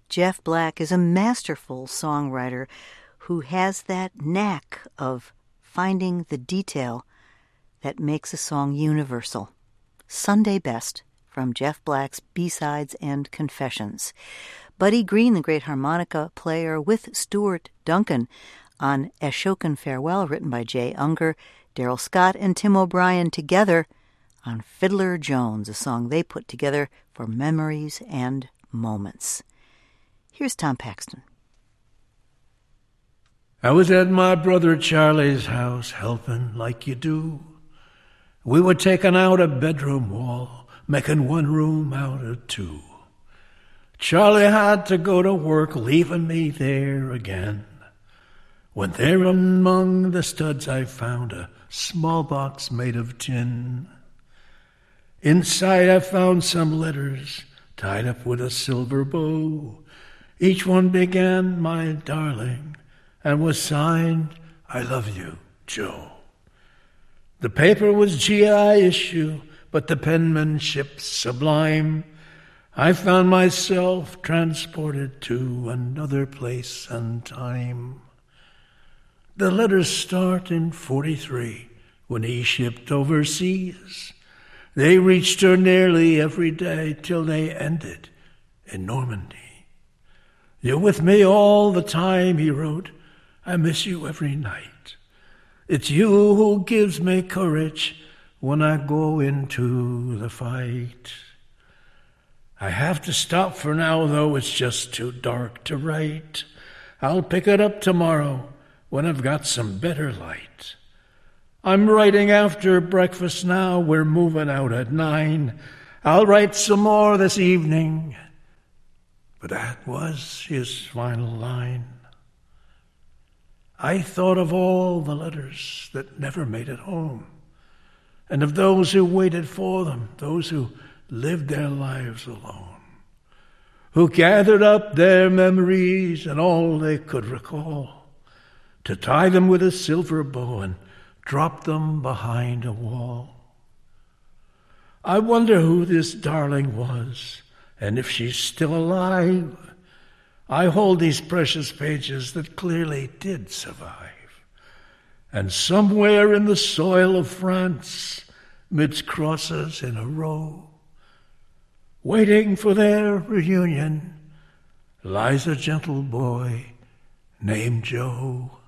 Jeff Black is a masterful songwriter who has that knack of finding the detail that makes a song universal. Sunday Best from Jeff Black's B-Sides and Confessions. Buddy Green, the great harmonica player, with Stuart Duncan on Ashokan Farewell, written by Jay Unger, Daryl Scott and Tim O'Brien together on Fiddler Jones, a song they put together for memories and moments. Here's Tom Paxton. I was at my brother Charlie's house helping like you do. We were taking out a bedroom wall, making one room out of two. Charlie had to go to work, leaving me there again. When there among the studs I found a small box made of tin. Inside I found some letters tied up with a silver bow. Each one began, "My darling," and was signed, "I love you, Joe." The paper was GI issue, but the penmanship sublime. I found myself transported to another place and time. The letters start in 43, when he shipped overseas. They reached her nearly every day till they ended in Normandy. "You're with me all the time," he wrote. "I miss you every night. It's you who gives me courage when I go into the fight. I have to stop for now, though it's just too dark to write. I'll pick it up tomorrow when I've got some better light. I'm writing after breakfast now, we're moving out at 9. I'll write some more this evening." But that was his final line. I thought of all the letters that never made it home, and of those who waited for them, those who lived their lives alone, who gathered up their memories and all they could recall, to tie them with a silver bow and drop them behind a wall. I wonder who this darling was, and if she's still alive. I hold these precious pages that clearly did survive. And somewhere in the soil of France, midst crosses in a row, waiting for their reunion, lies a gentle boy named Joe.